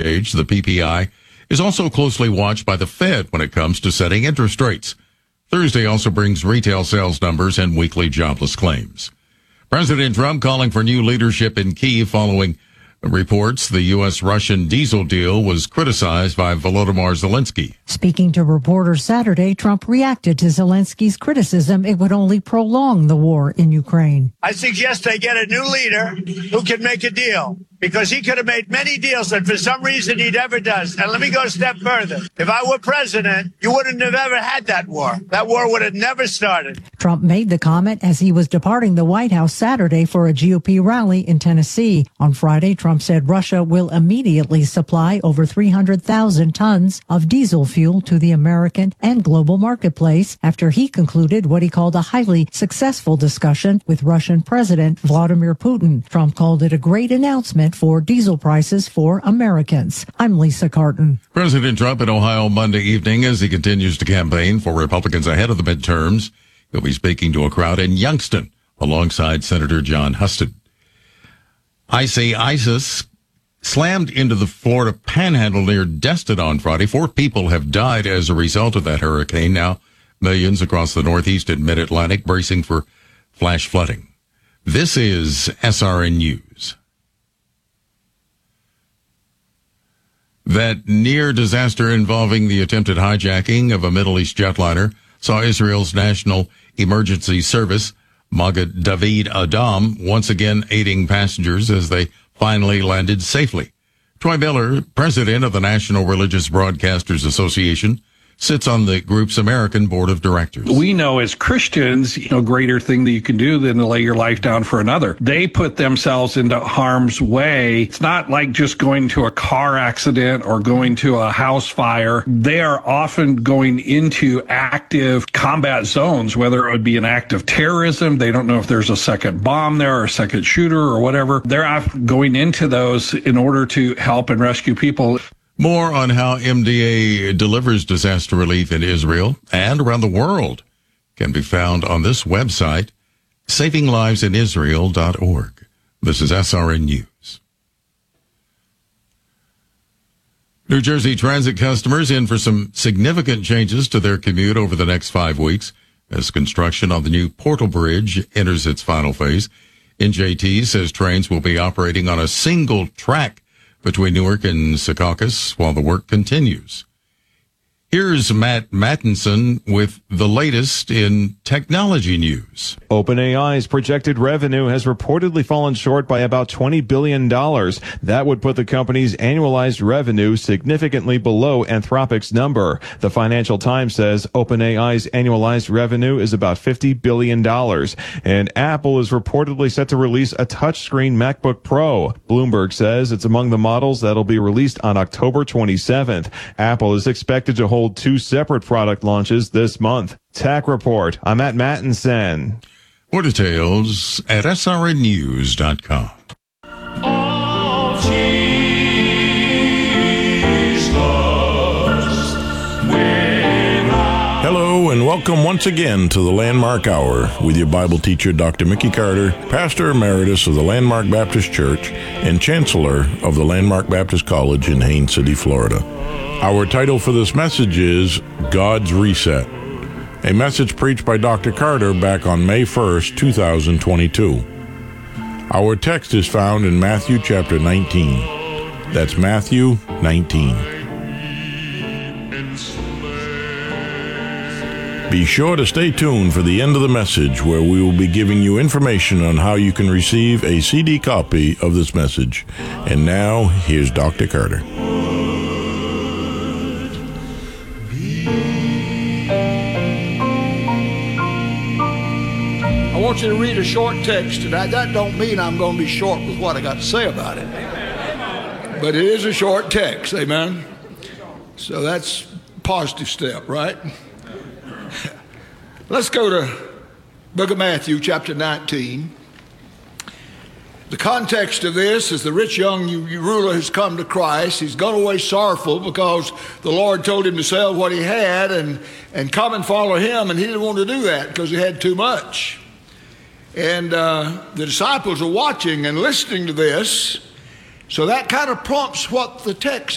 page. The PPI is also closely watched by the Fed when it comes to setting interest rates. Thursday also brings retail sales numbers and weekly jobless claims. President Trump calling for new leadership in Kyiv following reports the U.S.-Russian diesel deal was criticized by Volodymyr Zelensky. Speaking to reporters Saturday, Trump reacted to Zelensky's criticism it would only prolong the war in Ukraine. I suggest they get a new leader who can make a deal, because he could have made many deals that for some reason he never does. And let me go a step further. If I were president, you wouldn't have ever had that war. That war would have never started. Trump made the comment as he was departing the White House Saturday for a GOP rally in Tennessee. On Friday, Trump said Russia will immediately supply over 300,000 tons of diesel fuel to the American and global marketplace after he concluded what he called a highly successful discussion with Russian President Vladimir Putin. Trump called it a great announcement for diesel prices for Americans. I'm Lisa Carton. President Trump in Ohio Monday evening as he continues to campaign for Republicans ahead of the midterms. He'll be speaking to a crowd in Youngstown alongside Senator John Husted. ISIS slammed into the Florida Panhandle near Destin on Friday. 4 people have died as a result of that hurricane. Now, millions across the Northeast and Mid-Atlantic bracing for flash flooding. This is SRN News. That near disaster involving the attempted hijacking of a Middle East jetliner saw Israel's National Emergency Service, Magen David Adom, once again aiding passengers as they finally landed safely. Troy Miller, president of the National Religious Broadcasters Association, sits on the group's American board of directors. We know as Christians, no greater thing that you can do than to lay your life down for another. They put themselves into harm's way. It's not like just going to a car accident or going to a house fire. They are often going into active combat zones, whether it would be an act of terrorism. They don't know if there's a second bomb there or a second shooter or whatever. They're going into those in order to help and rescue people. More on how MDA delivers disaster relief in Israel and around the world can be found on this website, savinglivesinisrael.org. This is SRN News. New Jersey Transit customers in for some significant changes to their commute over the next 5 weeks as construction on the new Portal Bridge enters its final phase. NJT says trains will be operating on a single track between Newark and Secaucus while the work continues. Here's Matt Mattinson with the latest in technology news. OpenAI's projected revenue has reportedly fallen short by about $20 billion. That would put the company's annualized revenue significantly below Anthropic's number. The Financial Times says OpenAI's annualized revenue is about $50 billion. And Apple is reportedly set to release a touchscreen MacBook Pro. Bloomberg says it's among the models that'll be released on October 27th. Apple is expected to hold 2 separate product launches this month. Tech Report. I'm at Mattinson. More details at srnnews.com. Oh, Jesus, Hello and welcome once again to the Landmark Hour with your Bible teacher, Dr. Mickey Carter, Pastor Emeritus of the Landmark Baptist Church and Chancellor of the Landmark Baptist College in Haines City, Florida. Our title for this message is God's Reset, a message preached by Dr. Carter back on May 1st, 2022. Our text is found in Matthew chapter 19. That's Matthew 19. Be sure to stay tuned for the end of the message where we will be giving you information on how you can receive a CD copy of this message. And now, here's Dr. Carter. I want you to read a short text tonight. That don't mean I'm going to be short with what I got to say about it. But it is a short text, amen? So that's a positive step, right? Let's go to book of Matthew, chapter 19. The context of this is the rich young ruler has come to Christ. He's gone away sorrowful because the Lord told him to sell what he had and come and follow him, and he didn't want to do that because he had too much. And the disciples are watching and listening to this, so that kind of prompts what the text